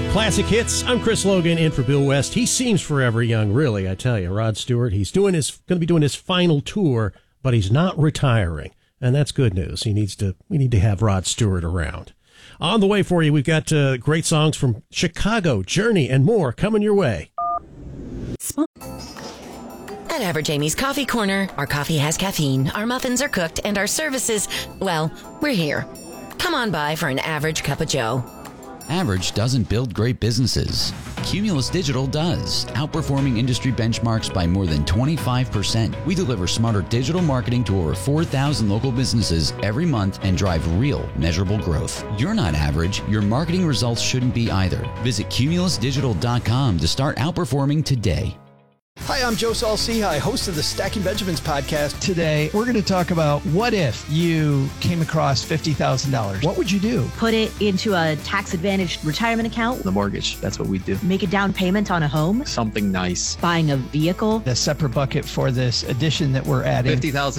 Classic hits. I'm Chris Logan in for Bill West. He seems forever young, really, I tell you. Rod Stewart, he's going to be doing his final tour, but he's not retiring. And that's good news. We need to have Rod Stewart around. On the way for you, we've got great songs from Chicago, Journey, and more coming your way. At Average Amy's Coffee Corner, our coffee has caffeine, our muffins are cooked, and our services, well, we're here. Come on by for an average cup of joe. Average doesn't build great businesses. Cumulus Digital does, outperforming industry benchmarks by more than 25%. We deliver smarter digital marketing to over 4,000 local businesses every month and drive real, measurable growth. You're not average. Your marketing results shouldn't be either. Visit cumulusdigital.com to start outperforming today. Hi, I'm Joe Saul-Sehy, host of the Stacking Benjamins podcast. Today, we're going to talk about what if you came across $50,000? What would you do? Put it into a tax-advantaged retirement account. The mortgage, that's what we do. Make a down payment on a home. Something nice. Buying a vehicle. A separate bucket for this addition that we're adding. $50,000